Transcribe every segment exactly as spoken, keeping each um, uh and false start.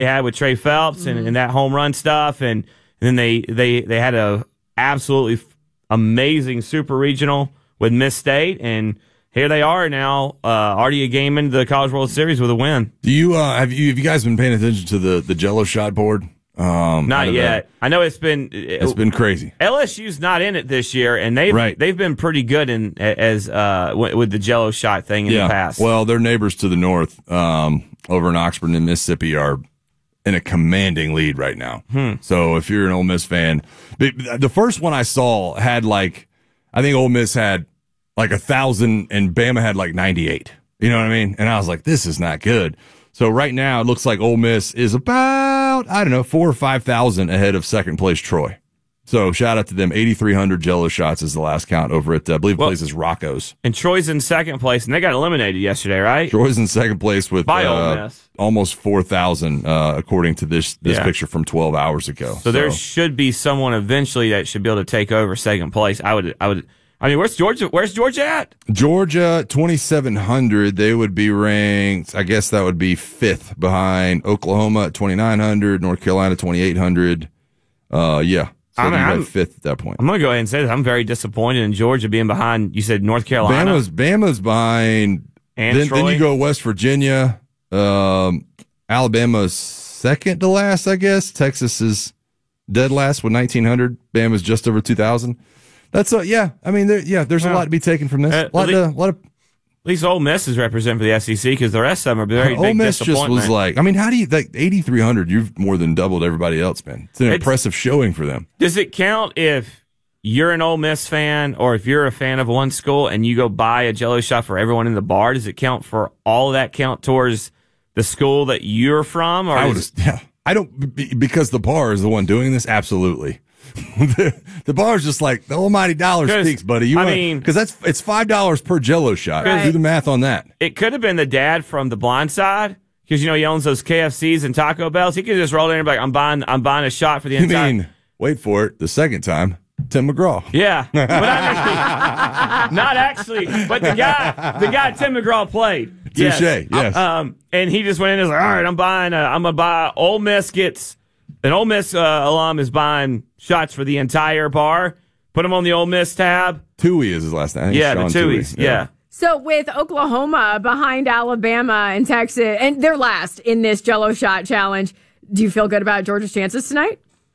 had with Trey Phelps and, and that home run stuff, and, and then they they they had a absolutely amazing super regional with Miss State, and here they are now, uh, already a game into the College World Series with a win. Do you uh, have you have you guys been paying attention to the the Jello shot board? Um, not yet. I know it's been it's been crazy. L S U's not in it this year, and they've right. they've been pretty good in as uh, with the Jello shot thing in yeah. the past. Well, their neighbors to the north, um, over in Oxford and Mississippi, are in a commanding lead right now. Hmm. So if you're an Ole Miss fan, the, the first one I saw had like, I think Ole Miss had like a thousand and Bama had like ninety-eight. You know what I mean? And I was like, this is not good. So right now it looks like Ole Miss is about, I don't know, four or five thousand ahead of second place Troy. So shout out to them. eighty-three hundred Jello shots is the last count over at, uh, I believe the well, place is Rocco's. And Troy's in second place, and they got eliminated yesterday, right? Troy's in second place with By uh, Ole Miss. almost four thousand, uh, according to this this yeah. picture from twelve hours ago. So, so there should be someone eventually that should be able to take over second place. I would, I would. I mean, where's Georgia? Where's Georgia at? Georgia, twenty-seven hundred. They would be ranked, I guess that would be fifth behind Oklahoma at twenty-nine hundred, North Carolina twenty-eight hundred. Uh, yeah. So I'm, I'm fifth at that point. I'm going to go ahead and say this. I'm very disappointed in Georgia being behind, you said North Carolina. Bama's, Bama's behind. And then, Troy. then you go West Virginia. Um, Alabama's second to last, I guess. Texas is dead last with nineteen hundred. Bama's just over two thousand. That's a, yeah. I mean, there, yeah, there's yeah. a lot to be taken from this. Uh, a lot, le- of, a lot of. At least Ole Miss is representing for the S E C because the rest of them are very Ole big Miss just disappointment. was like, I mean, how do you, like, eighty-three hundred, you've more than doubled everybody else, man. It's an It's- impressive showing for them. Does it count if you're an Ole Miss fan or if you're a fan of one school and you go buy a Jello shot for everyone in the bar? Does it count for all of that count towards the school that you're from? Or I would, is, yeah. I don't, because the bar is the one doing this, absolutely. the, the bar is just like the almighty dollar speaks, buddy. You I wanna, mean, because that's it's five dollars per Jello shot. Right. Do the math on that. It could have been the dad from The Blind Side because you know he owns those K F Cs and Taco Bells. He could just roll in and be like, "I'm buying, I'm buying a shot for the You entire." mean, wait for it. The second time, Tim McGraw. Yeah, but not actually, not actually, but the guy, the guy Tim McGraw played. Touche. Yes. Yes. Um, and he just went in and was like, "All right, I'm buying. A, I'm gonna buy." Ole Miss gets an Ole Miss uh, alum is buying shots for the entire bar. Put them on the Ole Miss tab. Tui is his last name. Yeah, Sean the Tuies. Tui. Yeah. So with Oklahoma behind Alabama and Texas, and they're last in this Jello shot challenge, do you feel good about Georgia's chances tonight?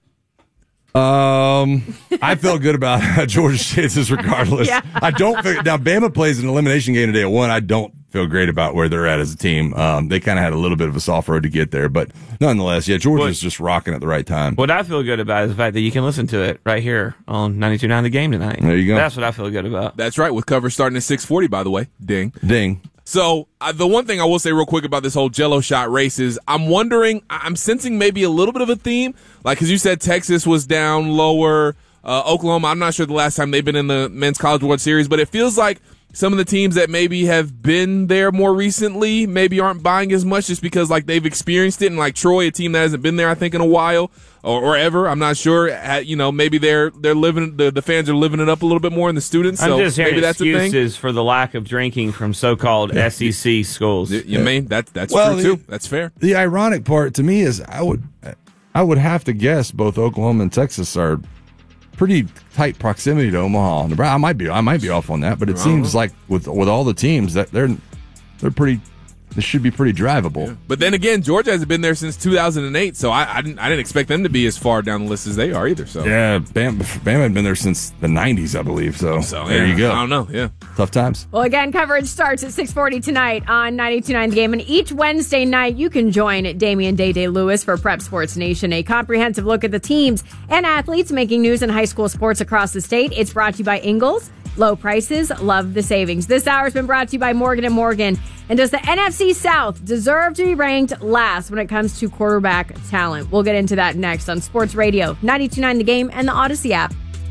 Um, I felt good about Georgia's chances regardless. Yeah. I don't feel, now Bama plays an elimination game today at one. I don't feel great about where they're at as a team. Um, they kind of had a little bit of a soft road to get there, but nonetheless, yeah, Georgia's What- just rocking at the right time. What I feel good about is the fact that you can listen to it right here on ninety-two point nine The Game tonight. There you go. That's what I feel good about. That's right, with coverage starting at six forty, by the way. Ding. Ding. So uh, the one thing I will say real quick about this whole Jello shot race is I'm wondering, I'm sensing maybe a little bit of a theme. Like, because you said Texas was down lower, uh, Oklahoma, I'm not sure the last time they've been in the Men's College World Series, but it feels like some of the teams that maybe have been there more recently maybe aren't buying as much just because, like, they've experienced it. And, like, Troy, a team that hasn't been there, I think, in a while or, or ever, I'm not sure, at, you know, maybe they're they're living, the, the fans are living it up a little bit more in the students. So I'm just hearing maybe that's a thing. excuses for the lack of drinking from so-called S E C schools. You, you mean that that's Well, true the- too. That's fair. The ironic part to me is I would, I would have to guess both Oklahoma and Texas are pretty tight proximity to Omaha. Nebraska. I might be, I might be off on that, but it seems like with with all the teams that they're they're pretty. This should be pretty drivable. Yeah. But then again, Georgia hasn't been there since two thousand eight, so I, I didn't I didn't expect them to be as far down the list as they are either. So Yeah, Bam, Bama had been there since the nineties, I believe. So, so there yeah, you go. I don't know. Yeah. Tough times. Well, again, coverage starts at six forty tonight on ninety-two point nine The Game. And each Wednesday night, you can join Damian Day-Day Lewis for Prep Sports Nation, a comprehensive look at the teams and athletes making news in high school sports across the state. It's brought to you by Ingles. Low prices, love the savings. This hour has been brought to you by Morgan and Morgan. And does the N F C South deserve to be ranked last when it comes to quarterback talent? We'll get into that next on Sports Radio, ninety-two point nine The Game and the Odyssey app.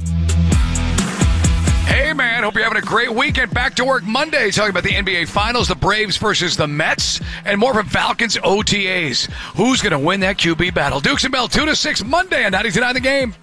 Hey, man, hope you're having a great weekend. Back to work Monday, talking about the N B A Finals, the Braves versus the Mets, and more from Falcons O T As. Who's going to win that Q B battle? Dukes and Bell, two to six Monday on ninety-two point nine The Game.